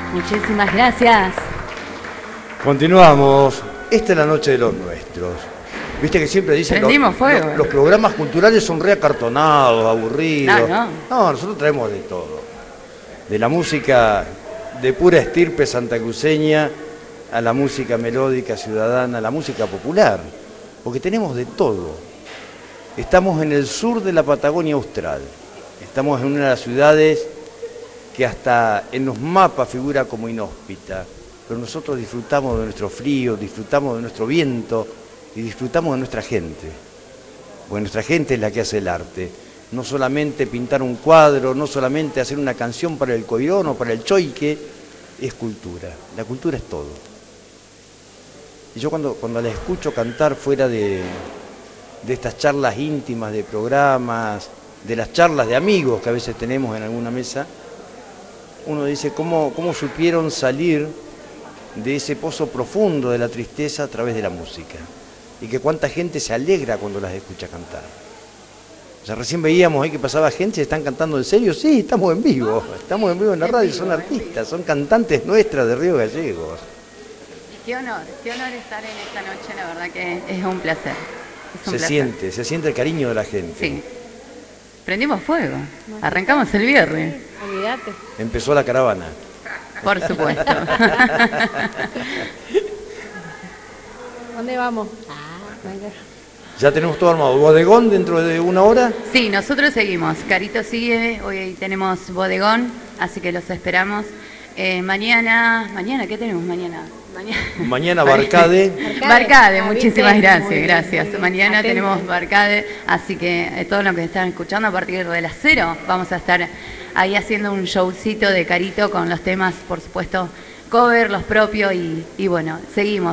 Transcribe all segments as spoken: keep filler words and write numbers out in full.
Muchísimas gracias. Continuamos. Esta es la noche de los nuestros. Viste que siempre dicen Prendimos los, fuego. los, los programas culturales son reacartonados, aburridos. No, no. No, nosotros traemos de todo. De la música de pura estirpe santacruceña a la música melódica ciudadana, a la música popular. Porque tenemos de todo. Estamos en el sur de la Patagonia Austral. Estamos en una de las ciudades que hasta en los mapas figura como inhóspita. Pero nosotros disfrutamos de nuestro frío, disfrutamos de nuestro viento y disfrutamos de nuestra gente. Porque nuestra gente es la que hace el arte. No solamente pintar un cuadro, no solamente hacer una canción para el coirón o para el choique, es cultura. La cultura es todo. Y yo cuando, cuando la escucho cantar fuera de, de estas charlas íntimas de programas, de las charlas de amigos que a veces tenemos en alguna mesa, uno dice cómo, cómo supieron salir de ese pozo profundo de la tristeza a través de la música. Y que cuánta gente se alegra cuando las escucha cantar. O sea, recién veíamos ahí que pasaba gente, ¿se están cantando en serio? Sí, estamos en vivo, estamos en vivo en la radio, son artistas, son cantantes nuestras de Río Gallegos. Y qué honor, qué honor estar en esta noche, la verdad que es un placer. Es un se placer. siente, se siente el cariño de la gente. Sí. Prendimos fuego, arrancamos el viernes. Olvídate. Empezó la caravana. Por supuesto. ¿Dónde vamos? ¿Ya tenemos todo armado? ¿Bodegón dentro de una hora? Sí, nosotros seguimos. Carito sigue, hoy tenemos bodegón, así que los esperamos. Eh, mañana, mañana, ¿qué tenemos mañana? Mañana, mañana Barcade. Barcade, muchísimas gracias, gracias. Muy bien. Mañana Atento. tenemos Barcade, así que eh, todos los que están escuchando a partir de las cero vamos a estar ahí haciendo un showcito de Carito con los temas, por supuesto, cover, los propios y, y bueno, seguimos.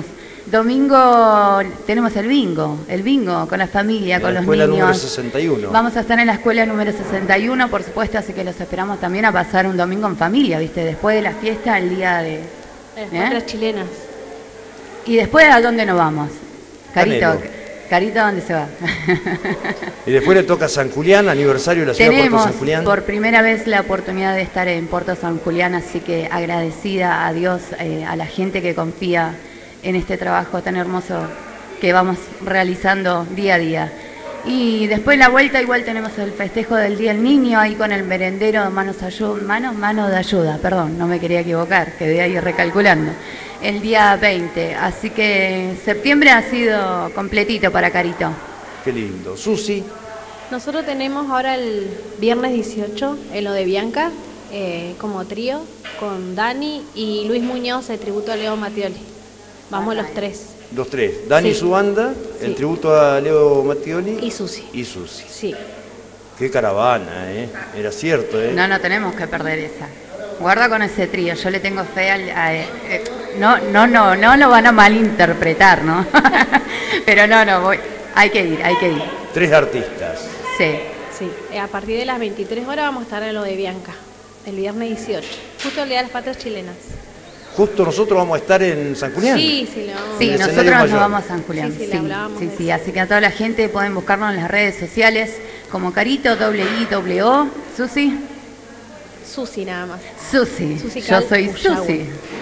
Domingo tenemos el bingo, el bingo con la familia, En con la los escuela niños. número sesenta y uno. Vamos a estar en la escuela número sesenta y uno, por supuesto, así que los esperamos también a pasar un domingo en familia, ¿viste? Después de la fiesta, el día de... Las ¿Eh? patras chilenas. ¿Y después a dónde nos vamos? Carito, Canelo. Carito, ¿a dónde se va? Y después le toca San Julián, aniversario de la ciudad de Tenemos Puerto San Julián. por primera vez la oportunidad de estar en Puerto San Julián, así que agradecida a Dios, eh, a la gente que confía en este trabajo tan hermoso que vamos realizando día a día. Y después la vuelta igual tenemos el festejo del Día del Niño, ahí con el merendero Manos, Ayuda, manos, manos de Ayuda, perdón, no me quería equivocar, quedé ahí recalculando. El día veinte, así que septiembre ha sido completito para Carito. Qué lindo. Susi, Nosotros tenemos ahora el viernes dieciocho en lo de Bianca, eh, como trío, con Dani y Luis Muñoz, el tributo a Leo Mattioli. Vamos los tres. los tres. Dani y Sí. su banda, el Sí. tributo a Leo Mattioli. Y Susi. Y Susi. Sí. Qué caravana, ¿eh? Era cierto, ¿eh? No, no tenemos que perder esa. Guarda con ese trío, yo le tengo fe al... a- eh, no, no, no, no lo van a malinterpretar, ¿no? Pero no, no, voy, hay que ir, hay que ir. Tres artistas. Sí. Sí. Eh, a partir de las veintitrés horas vamos a estar en lo de Bianca, el viernes dieciocho, justo el día de las patras chilenas. Justo nosotros vamos a estar en San Julián. Sí, sí, lo vamos Sí, En el nosotros escenario nos mayor. vamos a San Julián. Sí, sí, le Sí, hablábamos sí, de sí. eso. Así que a toda la gente pueden buscarnos en las redes sociales como Carito, doble I, doble O, Susi. Susi nada más. Susi. Susi Yo Cal soy Ushahue. Susi.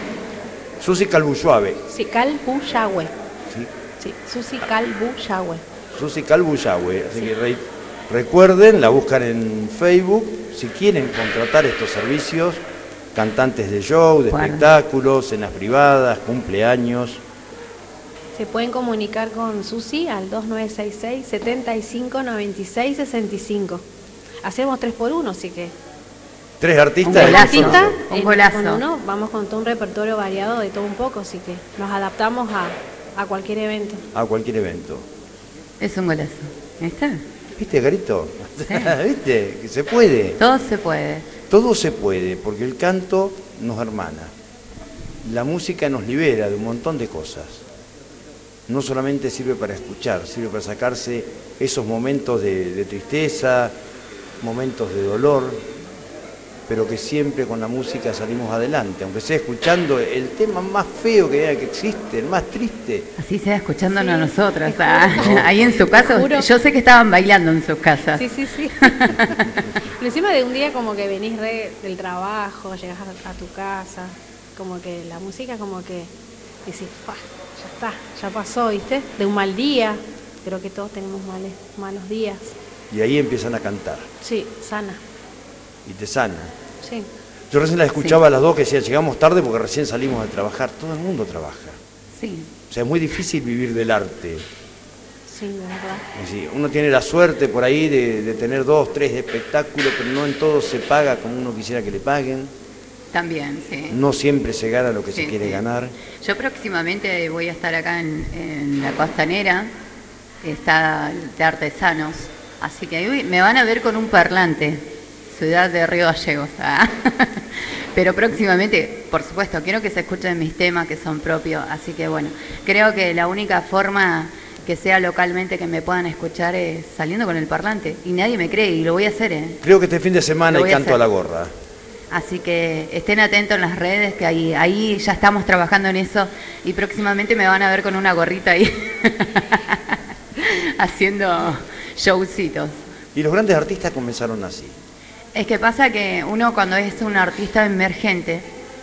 Susi Calbusuave. Sí, Calbu Yahweh. ¿Sí? Sí, Susi Calbu Yahweh. Susi Calbusuave. Así que re- recuerden, la buscan en Facebook. Si quieren contratar estos servicios, cantantes de show, de Bueno. espectáculos, cenas privadas, cumpleaños. Se pueden comunicar con Susi al dos nueve seis seis, setenta y cinco noventa y seis sesenta y cinco. Hacemos tres por uno, así que... Tres artistas. Un en golazo. Artista, Un en- golazo. con uno vamos con todo un repertorio variado de todo un poco, así que nos adaptamos a, a cualquier evento. A cualquier evento. Es un golazo. ¿Viste? ¿Viste, Carito? Sí. ¿Viste? Que se puede. Todo se puede. Todo se puede, porque el canto nos hermana. La música nos libera de un montón de cosas. No solamente sirve para escuchar, sirve para sacarse esos momentos de, de tristeza, momentos de dolor, pero que siempre con la música salimos adelante, aunque sea escuchando el tema más feo que, que existe, el más triste. Así sea escuchándonos a Sí, nosotros. te ah, juro. ahí en su casa. Te juro. Yo sé que estaban bailando en sus casas. Sí, sí, sí. Pero encima de un día como que venís re del trabajo, llegás a, a tu casa, como que la música como que decís, ya está, ya pasó, ¿viste? De un mal día, creo que todos tenemos males, malos días. Y ahí empiezan a cantar. Sí, sana. Y te sana. Sí. Yo recién la escuchaba sí. a las dos que decían, llegamos tarde porque recién salimos de trabajar. Todo el mundo trabaja. Sí. O sea, es muy difícil vivir del arte. Sí, de verdad. Es decir, uno tiene la suerte por ahí de, de tener dos, tres espectáculos, pero no en todo se paga como uno quisiera que le paguen. También, sí. No siempre se gana lo que sí, se quiere sí. ganar. Yo próximamente voy a estar acá en, en la Costanera, está de artesanos, así que ahí me van a ver con un parlante, ciudad de Río Gallegos. ¿Ah? Pero próximamente, por supuesto, quiero que se escuchen mis temas que son propios, así que bueno, creo que la única forma que sea localmente que me puedan escuchar es saliendo con el parlante, y nadie me cree, y lo voy a hacer, ¿eh? Creo que este fin de semana hay canto a la gorra. Así que estén atentos en las redes, que ahí, ahí ya estamos trabajando en eso, y próximamente me van a ver con una gorrita ahí, haciendo showcitos. Y los grandes artistas comenzaron así. Es que pasa que uno cuando es un artista emergente,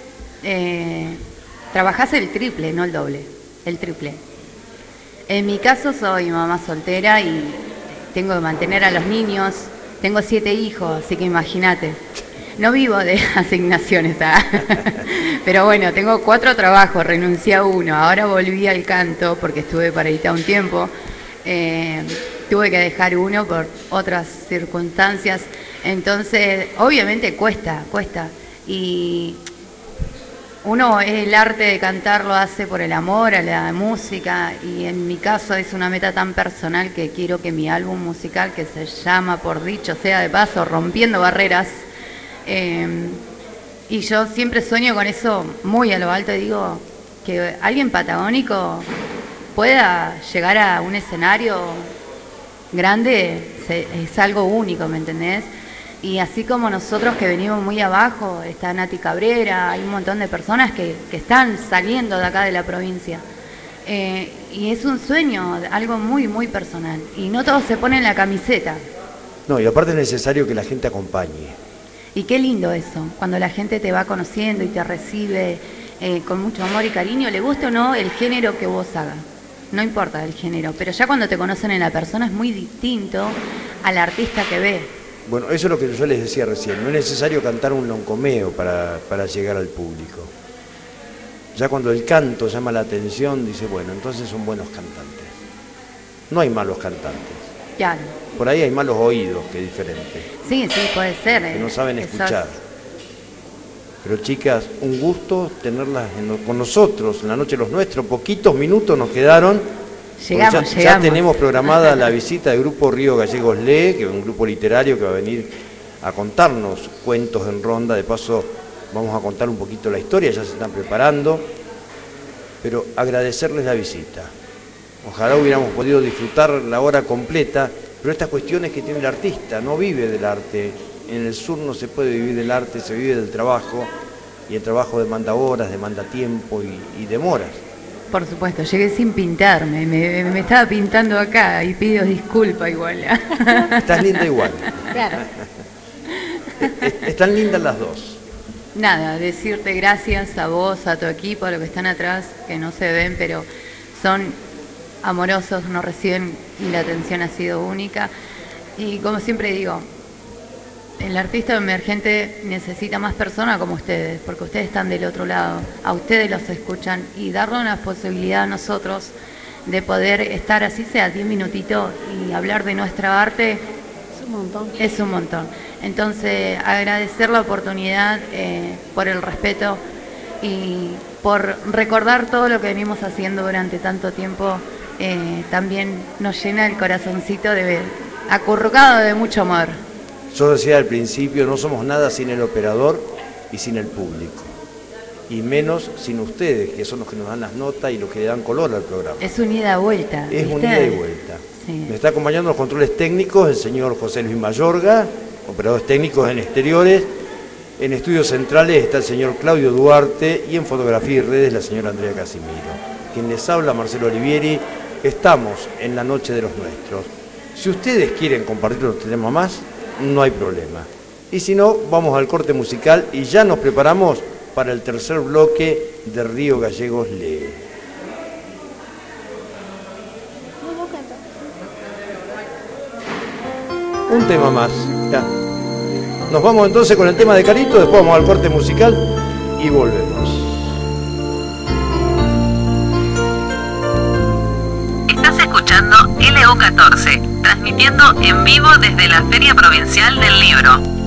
eh, trabajás el triple, no el doble, el triple. En mi caso soy mamá soltera y tengo que mantener a los niños, tengo siete hijos, así que imagínate. No vivo de asignaciones, ¿ah? Pero bueno, tengo cuatro trabajos, renuncié a uno, ahora volví al canto porque estuve paradita un tiempo, eh, tuve que dejar uno por otras circunstancias, entonces obviamente cuesta, cuesta, y uno el arte de cantar lo hace por el amor a la música, y en mi caso es una meta tan personal que quiero que mi álbum musical, que se llama, por dicho sea de paso, Rompiendo Barreras, Eh, y yo siempre sueño con eso muy a lo alto, digo, que alguien patagónico pueda llegar a un escenario grande, se, es algo único, ¿me entendés? Y así como nosotros que venimos muy abajo, está Nati Cabrera, hay un montón de personas que, que están saliendo de acá de la provincia. Eh, y es un sueño, algo muy, muy personal. Y no todos se ponen la camiseta. No, y aparte es necesario que la gente acompañe. Y qué lindo eso, cuando la gente te va conociendo y te recibe eh, con mucho amor y cariño, le guste o no el género que vos hagas, no importa el género, pero ya cuando te conocen en la persona es muy distinto al artista que ve. Bueno, eso es lo que yo les decía recién, no es necesario cantar un loncomeo para, para llegar al público. Ya cuando el canto llama la atención, dice, bueno, entonces son buenos cantantes. No hay malos cantantes. Claro. Por ahí hay malos oídos, que es diferente. Sí, sí, puede ser. Que no saben Esos... escuchar. Pero chicas, un gusto tenerlas en, con nosotros en la noche de los nuestros. Poquitos minutos nos quedaron. Llegamos, ya, llegamos. Ya tenemos programada la visita del grupo Río Gallegos Lee, que es un grupo literario que va a venir a contarnos cuentos en ronda. De paso, vamos a contar un poquito la historia, ya se están preparando. Pero agradecerles la visita. Ojalá hubiéramos podido disfrutar la hora completa, pero estas cuestiones que tiene el artista, no vive del arte. En el sur no se puede vivir del arte, se vive del trabajo, y el trabajo demanda horas, demanda tiempo y, y demoras. Por supuesto, llegué sin pintarme, me, me estaba pintando acá y pido disculpas igual. Estás linda igual. Claro. Están lindas las dos. Nada, decirte gracias a vos, a tu equipo, a los que están atrás, que no se ven, pero son amorosos, nos reciben y la atención ha sido única. Y como siempre digo, el artista emergente necesita más personas como ustedes, porque ustedes están del otro lado, a ustedes los escuchan, y darle una posibilidad a nosotros de poder estar así sea diez minutitos y hablar de nuestra arte es un montón. Es un montón. Entonces, agradecer la oportunidad eh, por el respeto y por recordar todo lo que venimos haciendo durante tanto tiempo. Eh, también nos llena el corazoncito de ver, acurrucado de mucho amor. Yo decía al principio, no somos nada sin el operador y sin el público. Y menos sin ustedes, que son los que nos dan las notas y los que le dan color al programa. Es un ida y vuelta. Es ¿viste? un ida y vuelta. Sí. Me está acompañando los controles técnicos el señor José Luis Mayorga, operadores técnicos en exteriores. En estudios centrales está el señor Claudio Duarte y en fotografía y redes la señora Andrea Casimiro. Quien les habla, Marcelo Olivieri. Estamos en la noche de los nuestros. Si ustedes quieren compartir los temas más, no hay problema. Y si no, vamos al corte musical y ya nos preparamos para el tercer bloque de Río Gallegos Lee. Un tema más. Ya. Nos vamos entonces con el tema de Carito, después vamos al corte musical y volvemos. Estás escuchando L O catorce, transmitiendo en vivo desde la Feria Provincial del Libro.